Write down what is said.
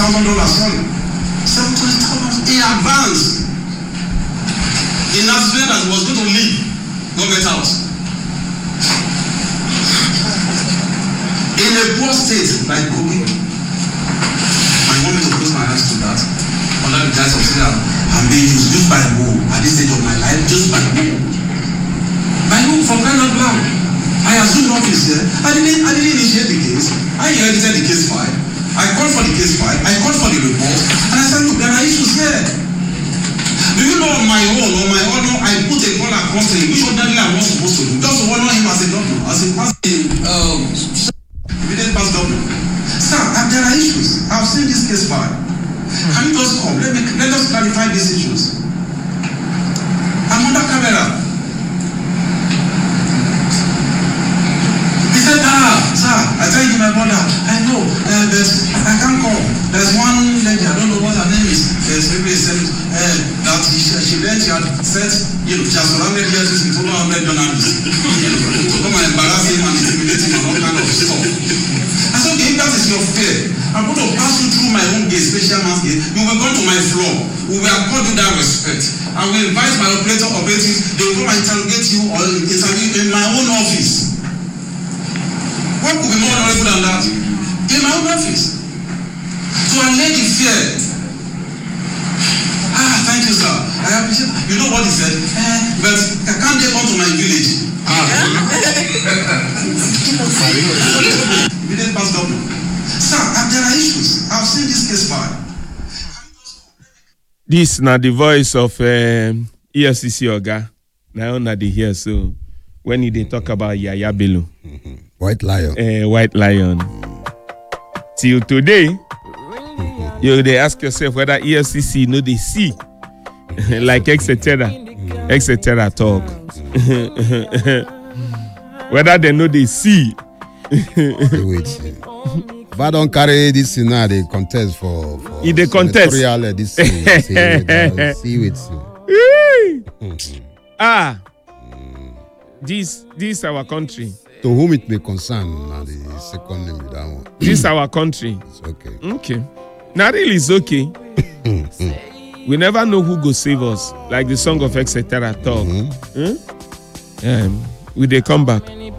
sorry. $720,000 in advance. In Nashville that was going to leave government house. In a poor state like Kogi, I want me to close my eyes to that. Under the guise of saying I'm being used by who at this stage of my life, just by who? By who for crying out loud? I assumed office there. I didn't initiate the case. I inherited the case file. I called for the case file. I called for the report. And I said, look, there are issues here. Do you know on my own, I put a call across to him, which ordinarily I'm not supposed to do, just to honor him as a governor, as a past evident past governor. Sir, there are issues. I've seen this case file. Can you just come? Let us clarify these issues. I'm under camera. He said, sir, I tell you my brother, I know, I can't call. There's one lady, I don't know what her name is. That she had said, she has surrounded years with 200 journalists. To come and embarrass him and intimidate him and all kind of stuff. I said, okay, if that is your fear, I'm going to pass you through my own gate, special man's gate. You will come to my floor. We will accord you that respect. I will invite my operatives. They will come and interrogate you or interview in my own office. What could be more honorable than that? In my own office. To allay the fear. Thank you, sir. I appreciate. You know what he said? But can't they come to my village? We didn't pass government. Sir, there are issues. I've seen this case file. This now the voice of EFCC Oga. Now na the hear so when they talk about Yaya Bello. White Lion. White Lion. Till today, they ask yourself whether EFCC know they see like etc. talk. Whether they know they see. Wait. If I don't carry this in now, they contest for in the contest. This see This our country. To whom it may concern, now the second name with that one. This our country. It's okay. Okay. Now really it's okay. We never know who go save us. Like the song of etc. talk. We they come back.